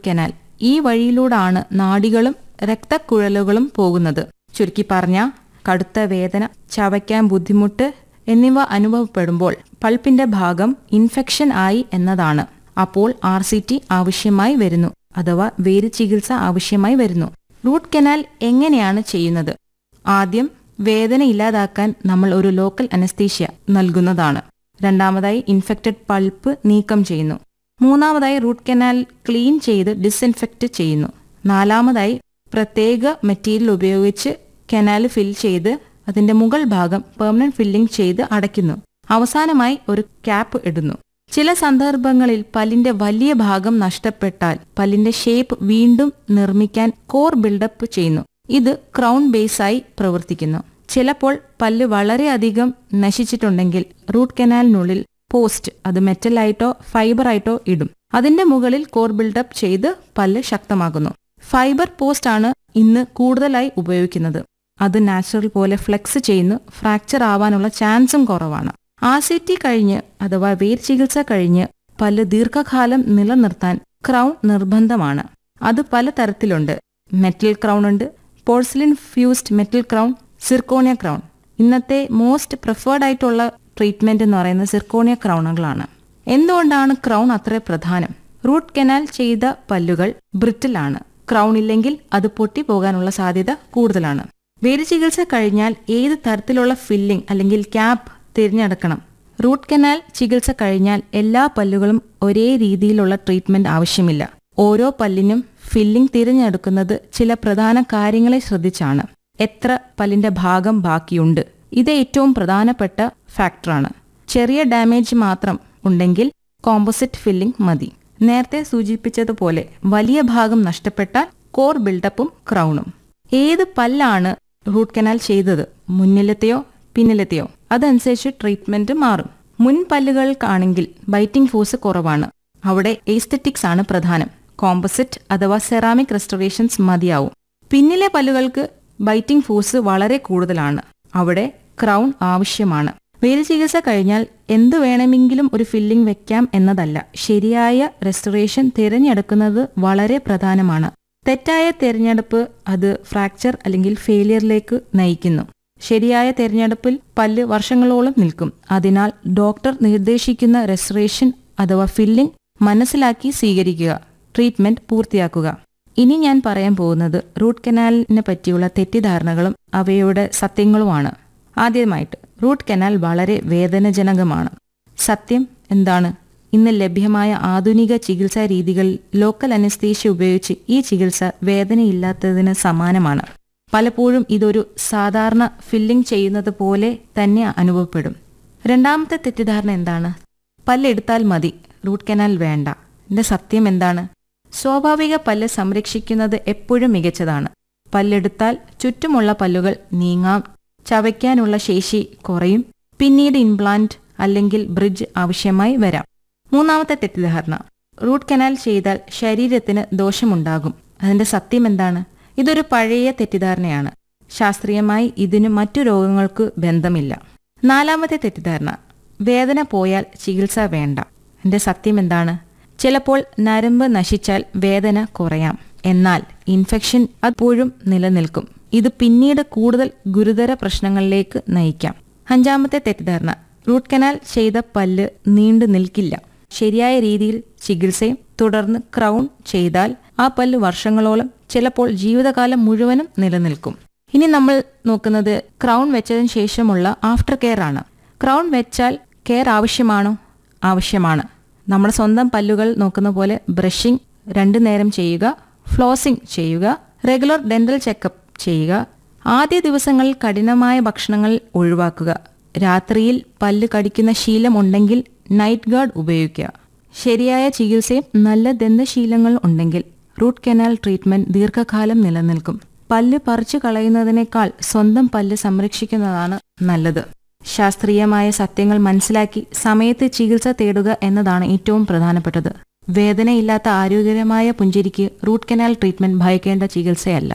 Canal. ഈ വഴിയിലൂടാണ് നാഡികളും രക്തക്കുഴലുകളും പോകുന്നത്. ചുരുക്കി പറഞ്ഞാൽ കടുത്ത വേദന, ചവയ്ക്കാൻ ബുദ്ധിമുട്ട് എന്നിവ അനുഭവപ്പെടുമ്പോൾ പൾപ്പിന്റെ ഭാഗം ഇൻഫെക്ഷൻ ആയി എന്നതാണ്. അപ്പോൾ RCT ആവശ്യമായി വരുന്നു, അഥവാ വേര് ചികിത്സ ആവശ്യമായി വരുന്നു. റൂട്ട് കനാൽ എങ്ങനെയാണ് ചെയ്യുന്നത്? ആദ്യം വേദന ഇല്ലാതാക്കാൻ നമ്മൾ ഒരു ലോക്കൽ അനസ്തീഷ്യ നൽകുന്നതാണ്. രണ്ടാമതായി ഇൻഫെക്റ്റഡ് പൾപ്പ് നീക്കം ചെയ്യുന്നു. മൂന്നാമതായി റൂട്ട് കനാൽ ക്ലീൻ ചെയ്ത് ഡിസ്ഇൻഫെക്റ്റ് ചെയ്യുന്നു. നാലാമതായി പ്രത്യേക മെറ്റീരിയൽ ഉപയോഗിച്ച് കനാൽ ഫിൽ ചെയ്ത് അതിന്റെ മുകൾ ഭാഗം പെർമനന്റ് ഫില്ലിംഗ് ചെയ്ത് അടയ്ക്കുന്നു. അവസാനമായി ഒരു ക്യാപ്പ് ഇടുന്നു. ചില സന്ദർഭങ്ങളിൽ പല്ലിന്റെ വലിയ ഭാഗം നഷ്ടപ്പെട്ടാൽ പല്ലിന്റെ ഷേപ്പ് വീണ്ടും നിർമ്മിക്കാൻ കോർ ബിൽഡപ്പ് ചെയ്യുന്നു. ഇത് ക്രൗൺ ബേസായി പ്രവർത്തിക്കുന്നു. ചിലപ്പോൾ പല്ല് വളരെയധികം നശിച്ചിട്ടുണ്ടെങ്കിൽ റൂട്ട് കനാലിനുള്ളിൽ പോസ്റ്റ്, അത് മെറ്റലായിട്ടോ ഫൈബറായിട്ടോ ഇടും. അതിന്റെ മുകളിൽ കോർ ബിൽഡപ്പ് ചെയ്ത് പല്ല് ശക്തമാക്കുന്നു. ഫൈബർ പോസ്റ്റ് ആണ് ഇന്ന് കൂടുതലായി ഉപയോഗിക്കുന്നത്. അത് നാച്ചുറൽ പോലെ ഫ്ലെക്സ് ചെയ്യുന്നു. ഫ്രാക്ചർ ആവാനുള്ള ചാൻസും കുറവാണ്. RCT കഴിഞ്ഞ് അഥവാ വേര് ചികിത്സ കഴിഞ്ഞ് പല്ല് ദീർഘകാലം നിലനിർത്താൻ ക്രൗൺ നിർബന്ധമാണ്. അത് പലതരത്തിലുണ്ട്. മെറ്റൽ ക്രൗൺ ഉണ്ട്, പോർസിലിൻ fused metal crown, zirconia crown. ഇന്നത്തെ മോസ്റ്റ് പ്രിഫേർഡ് ആയിട്ടുള്ള ട്രീറ്റ്മെന്റ് എന്ന് പറയുന്നത് സിർക്കോണിയ ക്രൗണുകളാണ്. എന്തുകൊണ്ടാണ് ക്രൗൺ അത്ര പ്രധാനം? റൂട്ട് കനാൽ ചെയ്ത പല്ലുകൾ ബ്രിട്ടിലാണ്. ക്രൗൺ ഇല്ലെങ്കിൽ അത് പൊട്ടിപ്പോകാനുള്ള സാധ്യത കൂടുതലാണ്. വേര് ചികിത്സ കഴിഞ്ഞാൽ ഏത് തരത്തിലുള്ള ഫില്ലിംഗ് അല്ലെങ്കിൽ ക്യാപ്പ് തിരഞ്ഞെടുക്കണം? റൂട്ട് കനാൽ ചികിത്സ കഴിഞ്ഞാൽ എല്ലാ പല്ലുകളും ഒരേ രീതിയിലുള്ള ട്രീറ്റ്മെന്റ് ആവശ്യമില്ല. ഓരോ പല്ലിനും ഫില്ലിംഗ് തിരഞ്ഞെടുക്കുന്നത് ചില പ്രധാന കാര്യങ്ങളെ ശ്രദ്ധിച്ചാണ്. എത്ര പല്ലിന്റെ ഭാഗം ബാക്കിയുണ്ട്, ഇത് ഏറ്റവും പ്രധാനപ്പെട്ട ഫാക്ടറാണ്. ചെറിയ ഡാമേജ് മാത്രം ഉണ്ടെങ്കിൽ കോമ്പോസിറ്റ് ഫില്ലിംഗ് മതി. നേരത്തെ സൂചിപ്പിച്ചതുപോലെ വലിയ ഭാഗം നഷ്ടപ്പെട്ടാൽ കോർ ബിൽഡപ്പും ക്രൗണും. ഏത് പല്ലാണ് റൂട്ട് കനാൽ ചെയ്തത്, മുന്നിലത്തെയോ പിന്നിലത്തെയോ, അതനുസരിച്ച് ട്രീറ്റ്മെന്റ് മാറും. മുൻ പല്ലുകൾക്കാണെങ്കിൽ ബൈറ്റിംഗ് ഫോഴ്സ് കുറവാണ്. അവിടെ എസ്തെറ്റിക്സ് ആണ് പ്രധാനം. കോമ്പോസിറ്റ് അഥവാ സെറാമിക് റെസ്റ്റോറേഷൻസ് മതിയാവും. പിന്നിലെ പല്ലുകൾക്ക് ബൈറ്റിംഗ് ഫോഴ്സ് വളരെ കൂടുതലാണ്. അവിടെ ക്രൗൺ ആവശ്യമാണ്. വേര് ചികിത്സ കഴിഞ്ഞാൽ എന്തു വേണമെങ്കിലും ഒരു ഫില്ലിംഗ് വെക്കാം എന്നതല്ല. ശരിയായ റെസ്റ്റോറേഷൻ തിരഞ്ഞെടുക്കുന്നത് വളരെ പ്രധാനമാണ്. തെറ്റായ തിരഞ്ഞെടുപ്പ് അത് ഫ്രാക്ചർ അല്ലെങ്കിൽ ഫെയിലിയറിലേക്ക് നയിക്കുന്നു. ശരിയായ തിരഞ്ഞെടുപ്പിൽ പല്ല് വർഷങ്ങളോളം നിൽക്കും. അതിനാൽ ഡോക്ടർ നിർദ്ദേശിക്കുന്ന റെസ്റ്റോറേഷൻ അഥവാ ഫില്ലിംഗ് മനസ്സിലാക്കി സ്വീകരിക്കുക. ട്രീറ്റ്മെന്റ് പൂർത്തിയാക്കുക. ഇനി ഞാൻ പറയാൻ പോകുന്നത് റൂട്ട് കനാലിനെ പറ്റിയുള്ള തെറ്റിദ്ധാരണകളും അവയുടെ സത്യങ്ങളുമാണ്. ആദ്യമായിട്ട്, റൂട്ട് കനാൽ വളരെ വേദനാജനകമാണ്. സത്യം എന്താണ്? ഇന്ന് ലഭ്യമായ ആധുനിക ചികിത്സാ രീതികളിൽ ലോക്കൽ അനസ്തീഷ്യ ഉപയോഗിച്ച് ഈ ചികിത്സ വേദനയില്ലാത്തതിന് സമാനമാണ്. പലപ്പോഴും ഇതൊരു സാധാരണ ഫില്ലിംഗ് ചെയ്യുന്നത് പോലെ തന്നെ അനുഭവപ്പെടും. രണ്ടാമത്തെ തെറ്റിദ്ധാരണ എന്താണ്? പല്ലെടുത്താൽ മതി, റൂട്ട് കനാൽ വേണ്ട. ഇതിന്റെ സത്യം എന്താണ്? സ്വാഭാവിക പല്ല് സംരക്ഷിക്കുന്നത് എപ്പോഴും മികച്ചതാണ്. പല്ലെടുത്താൽ ചുറ്റുമുള്ള പല്ലുകൾ നീങ്ങാം, ചവയ്ക്കാനുള്ള ശേഷി കുറയും, പിന്നീട് ഇംപ്ലാന്റ് അല്ലെങ്കിൽ ബ്രിഡ്ജ് ആവശ്യമായി വരാം. മൂന്നാമത്തെ തെറ്റിദ്ധാരണ, റൂട്ട് കനാൽ ചെയ്താൽ ശരീരത്തിന് ദോഷമുണ്ടാകും. അതിന്റെ സത്യം എന്താണ്? ഇതൊരു പഴയ തെറ്റിദ്ധാരണയാണ്. ശാസ്ത്രീയമായി ഇതിന് മറ്റു രോഗങ്ങൾക്ക് ബന്ധമില്ല. നാലാമത്തെ തെറ്റിദ്ധാരണ, വേദന പോയാൽ ചികിത്സ വേണ്ട. അതിന്റെ സത്യം എന്താണ്? ചിലപ്പോൾ നരമ്പ് നശിച്ചാൽ വേദന കുറയാം, എന്നാൽ ഇൻഫെക്ഷൻ അപ്പോഴും നിലനിൽക്കും. ഇത് പിന്നീട് കൂടുതൽ ഗുരുതര പ്രശ്നങ്ങളിലേക്ക് നയിക്കാം. അഞ്ചാമത്തെ തെറ്റിദ്ധാരണ, റൂട്ട് കനാൽ ചെയ്ത പല്ല് നീണ്ടു നിൽക്കില്ല. ശരിയായ രീതിയിൽ ചികിത്സയും തുടർന്ന് ക്രൗൺ ചെയ്താൽ ആ പല്ല് വർഷങ്ങളോളം, ചിലപ്പോൾ ജീവിതകാലം മുഴുവനും നിലനിൽക്കും. ഇനി നമ്മൾ നോക്കുന്നത് ക്രൗൺ വെച്ചതിന് ശേഷമുള്ള ആഫ്റ്റർ കെയർ ആണ്. ക്രൗൺ വെച്ചാൽ കെയർ ആവശ്യമാണോ? ആവശ്യമാണ്. നമ്മുടെ സ്വന്തം പല്ലുകൾ നോക്കുന്ന പോലെ ബ്രഷിംഗ് 2 നേരം ചെയ്യുക, ഫ്ലോസിംഗ് ചെയ്യുക, റെഗുലർ ഡെന്റൽ ചെക്കപ്പ് ചെയ്യുക. ആദ്യ ദിവസങ്ങളിൽ കഠിനമായ ഭക്ഷണങ്ങൾ ഒഴിവാക്കുക. രാത്രിയിൽ പല്ല് കടിക്കുന്ന ശീലം ഉണ്ടെങ്കിൽ നൈറ്റ് ഗാർഡ് ഉപയോഗിക്കുക. ശരിയായ ചികിത്സയും നല്ല ദന്തശീലങ്ങൾ ഉണ്ടെങ്കിൽ റൂട്ട് കനാൽ ട്രീറ്റ്മെന്റ് ദീർഘകാലം നിലനിൽക്കും. പല്ല് പറിച്ചു കളയുന്നതിനേക്കാൾ സ്വന്തം പല്ല് സംരക്ഷിക്കുന്നതാണ് നല്ലത്. ശാസ്ത്രീയമായ സത്യങ്ങൾ മനസ്സിലാക്കി സമയത്ത് ചികിത്സ തേടുക എന്നതാണ് ഏറ്റവും പ്രധാനപ്പെട്ടത്. വേദനയില്ലാത്ത ആരോഗ്യകരമായ പുഞ്ചിരിക്ക് root canal treatment ഭയക്കേണ്ട ചികിത്സയല്ല.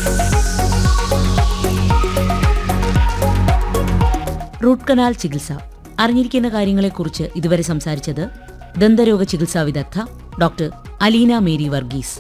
Root canal ചികിത്സ അറിഞ്ഞിരിക്കുന്ന കാര്യങ്ങളെക്കുറിച്ച് ഇതുവരെ സംസാരിച്ചത് ദന്തരോഗ ചികിത്സാ വിദഗ്ധ ഡോക്ടർ അലീന മേരി വർഗീസ്.